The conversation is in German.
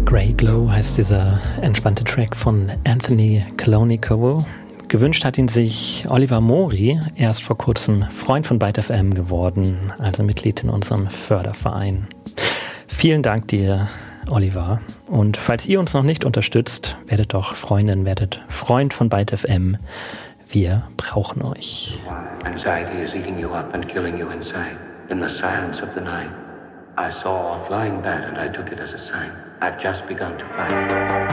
Grey Glow heißt dieser entspannte Track von Anthony Colonico. Gewünscht hat ihn sich Oliver Mori, erst vor kurzem Freund von Byte FM geworden, also Mitglied in unserem Förderverein. Vielen Dank dir, Oliver. Und falls ihr uns noch nicht unterstützt, werdet doch Freundin, werdet Freund von Byte FM. Wir brauchen euch. Anxiety is eating you up and killing you inside. In the silence of the night, I saw a flying bat and I took it as a sign. I've just begun to fight.